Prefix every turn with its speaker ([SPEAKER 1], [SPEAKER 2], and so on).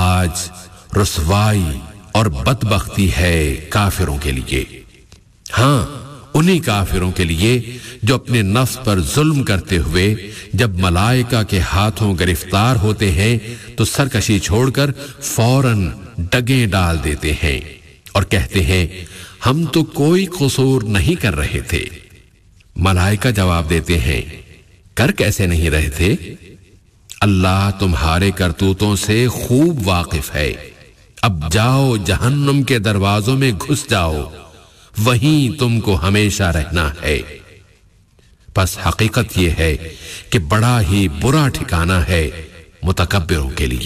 [SPEAKER 1] आज रुसवाई और बदबख्ती है काफिरों के लिए। हाँ, उन्हीं काफिरों के लिए जो अपने नफ्स पर जुल्म करते हुए जब मलाइका के हाथों गिरफ्तार होते हैं तो सरकशी छोड़कर फौरन डगें डाल देते हैं और कहते हैं हम तो कोई कसूर नहीं कर रहे थे। मलाइका जवाब देते हैं कर कैसे नहीं रहे थे? अल्लाह तुम्हारे करतूतों से खूब वाकिफ है। अब जाओ, जहन्नुम के दरवाजों में घुस जाओ, वहीं तुमको हमेशा रहना है। बस हकीकत यह है कि बड़ा ही बुरा ठिकाना है मुतकब्बिरों के लिए।